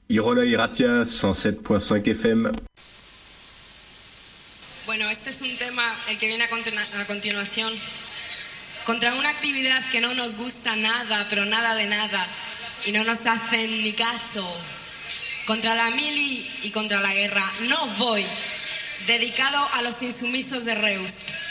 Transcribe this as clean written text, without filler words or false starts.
Irola y Ratia, 107.5 FM. Bueno, este es un tema, el que viene a continuación, contra una actividad que no nos gusta nada, pero nada de nada, y no nos hacen ni caso. Contra la mili y contra la guerra, no voy, dedicado a los insumisos de Reus.